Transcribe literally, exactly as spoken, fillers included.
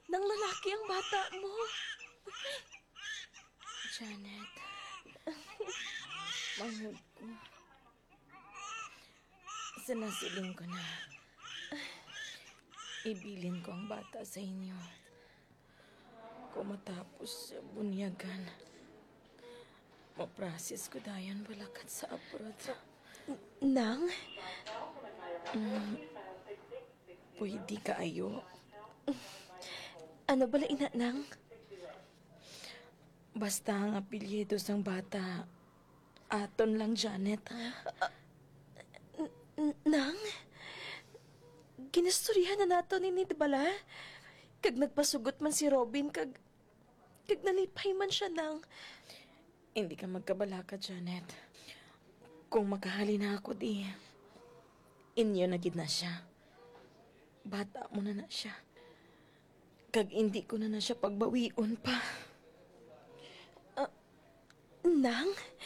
Nang lalaki ang bata mo. Janet, mahal ko. Sinasiling ko na. Ibilin ko ang bata sa inyo. Kung matapos bunyagan, maprasis ko dayan balakat sa abroad. Nang? Mm, pwede ka ayo. Ano bala ina, Nang? Basta ang apelyido sang bata, aton lang Janet, ha? N- Nang? Ginasturyahan na nato ni Nid bala? Kag nagpasugot man si Robin, kag... Kag nalipay man siya, Nang. Hindi ka magkabalaka, Janet. Kung makahali na ako di, inyo na gid na siya. Bata mo na na siya. Kag hindi ko na na siya pagbawion pa. Nang?